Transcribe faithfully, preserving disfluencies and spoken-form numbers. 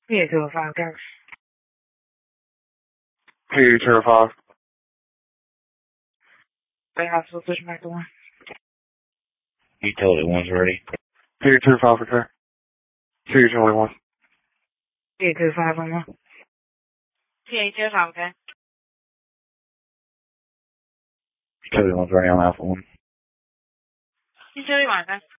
P A two oh five, guys. P A two oh five. Bay Hospital, switch back to one. Utility one's ready. P A two oh five, okay. P A two oh one. P A two oh five on one. P A two oh five, okay. Utility one's ready on Alpha one. Utility one, okay.